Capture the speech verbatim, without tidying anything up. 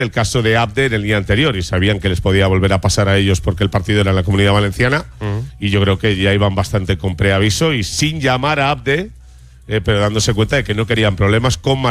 el caso de Abde en el día anterior y sabían que les podía volver a pasar a ellos porque el partido era en la Comunidad Valenciana. Uh-huh. Y yo creo que ya iban bastante con preaviso y sin llamar a Abde, eh, pero dándose cuenta de que no querían problemas con Mar